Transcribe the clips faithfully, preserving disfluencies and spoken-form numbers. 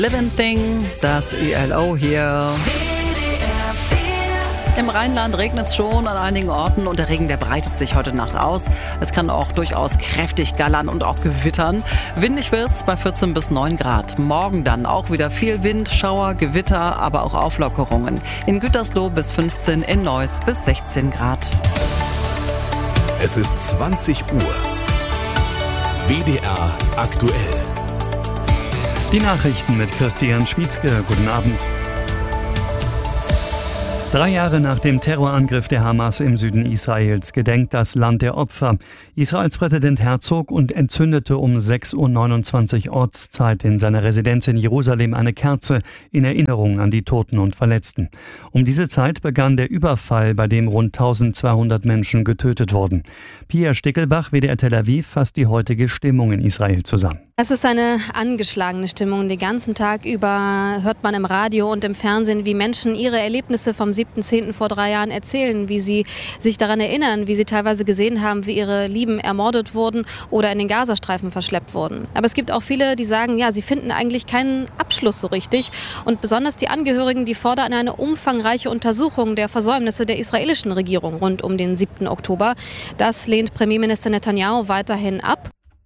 Living Thing, das E L O hier. Im Rheinland regnet es schon an einigen Orten und der Regen, der breitet sich heute Nacht aus. Es kann auch durchaus kräftig gallern und auch gewittern. Windig wird's bei vierzehn bis neun Grad. Morgen dann auch wieder viel Wind, Schauer, Gewitter, aber auch Auflockerungen. In Gütersloh bis fünfzehn, in Neuss bis sechzehn Grad. Es ist zwanzig Uhr. W D R aktuell. Die Nachrichten mit Christian Schmietzke. Guten Abend. Drei Jahre nach dem Terrorangriff der Hamas im Süden Israels gedenkt das Land der Opfer. Israels Präsident Herzog und entzündete um sechs Uhr neunundzwanzig Ortszeit in seiner Residenz in Jerusalem eine Kerze in Erinnerung an die Toten und Verletzten. Um diese Zeit begann der Überfall, bei dem rund eintausendzweihundert Menschen getötet wurden. Pia Stickelbach, W D R Tel Aviv, fasst die heutige Stimmung in Israel zusammen. Es ist eine angeschlagene Stimmung. Den ganzen Tag über hört man im Radio und im Fernsehen, wie Menschen ihre Erlebnisse vom siebten zehnten vor drei Jahren erzählen, wie sie sich daran erinnern, wie sie teilweise gesehen haben, wie ihre Lieben ermordet wurden oder in den Gazastreifen verschleppt wurden. Aber es gibt auch viele, die sagen, ja, sie finden eigentlich keinen Abschluss so richtig. Und besonders die Angehörigen, die fordern eine umfangreiche Untersuchung der Versäumnisse der israelischen Regierung rund um den siebten Oktober. Das lehnt Premierminister Netanyahu weiterhin ab.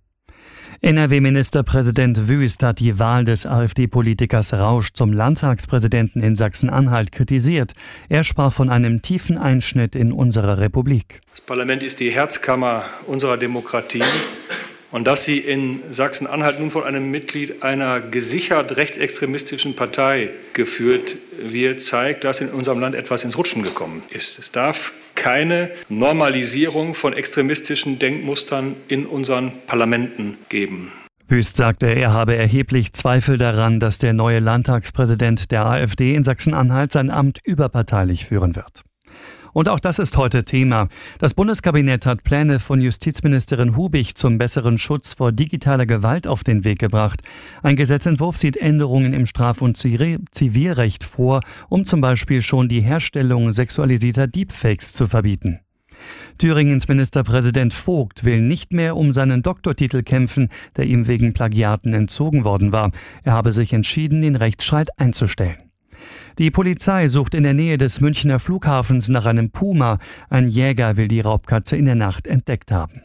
N R W-Ministerpräsident Wüst hat die Wahl des AfD-Politikers Rausch zum Landtagspräsidenten in Sachsen-Anhalt kritisiert. Er sprach von einem tiefen Einschnitt in unsere Republik. Das Parlament ist die Herzkammer unserer Demokratie. Und dass sie in Sachsen-Anhalt nun von einem Mitglied einer gesichert rechtsextremistischen Partei geführt wird, zeigt, dass in unserem Land etwas ins Rutschen gekommen ist. Es darf keine Normalisierung von extremistischen Denkmustern in unseren Parlamenten geben. Wüst sagte, er habe erheblich Zweifel daran, dass der neue Landtagspräsident der AfD in Sachsen-Anhalt sein Amt überparteilich führen wird. Und auch das ist heute Thema. Das Bundeskabinett hat Pläne von Justizministerin Hubig zum besseren Schutz vor digitaler Gewalt auf den Weg gebracht. Ein Gesetzentwurf sieht Änderungen im Straf- und Zivilrecht vor, um zum Beispiel schon die Herstellung sexualisierter Deepfakes zu verbieten. Thüringens Ministerpräsident Vogt will nicht mehr um seinen Doktortitel kämpfen, der ihm wegen Plagiaten entzogen worden war. Er habe sich entschieden, den Rechtsstreit einzustellen. Die Polizei sucht in der Nähe des Münchner Flughafens nach einem Puma. Ein Jäger will die Raubkatze in der Nacht entdeckt haben.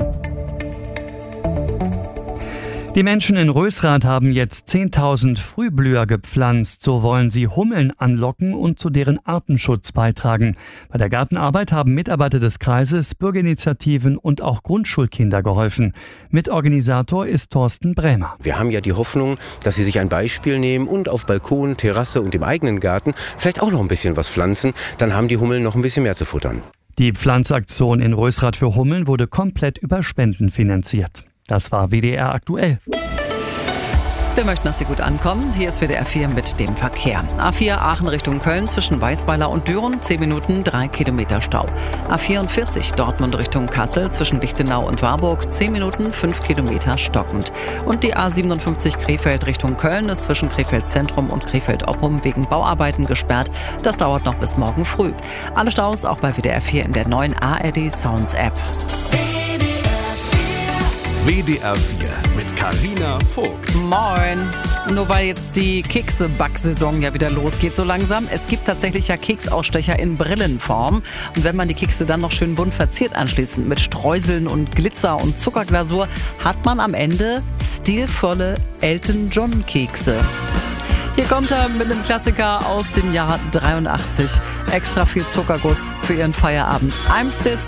Die Menschen in Rösrath haben jetzt zehntausend Frühblüher gepflanzt. So wollen sie Hummeln anlocken und zu deren Artenschutz beitragen. Bei der Gartenarbeit haben Mitarbeiter des Kreises, Bürgerinitiativen und auch Grundschulkinder geholfen. Mitorganisator ist Thorsten Brämer. Wir haben ja die Hoffnung, dass sie sich ein Beispiel nehmen und auf Balkon, Terrasse und im eigenen Garten vielleicht auch noch ein bisschen was pflanzen. Dann haben die Hummeln noch ein bisschen mehr zu futtern. Die Pflanzaktion in Rösrath für Hummeln wurde komplett über Spenden finanziert. Das war W D R aktuell. Wir möchten, dass Sie gut ankommen. Hier ist W D R vier mit dem Verkehr. A vier Aachen Richtung Köln zwischen Weißweiler und Düren, zehn Minuten, drei Kilometer Stau. A vierundvierzig Dortmund Richtung Kassel zwischen Lichtenau und Warburg, zehn Minuten, fünf Kilometer stockend. Und die A siebenundfünfzig Krefeld Richtung Köln ist zwischen Krefeld Zentrum und Krefeld Oppum wegen Bauarbeiten gesperrt. Das dauert noch bis morgen früh. Alle Staus auch bei W D R vier in der neuen A R D Sounds App. W D R vier mit Carina Vogt. Moin. Nur weil jetzt die Kekse-Backsaison ja wieder losgeht so langsam. Es gibt tatsächlich ja Keksausstecher in Brillenform. Und wenn man die Kekse dann noch schön bunt verziert anschließend mit Streuseln und Glitzer und Zuckerglasur, hat man am Ende stilvolle Elton John Kekse. Hier kommt er mit einem Klassiker aus dem Jahr dreiundachtzig. Extra viel Zuckerguss für Ihren Feierabend. I'm Still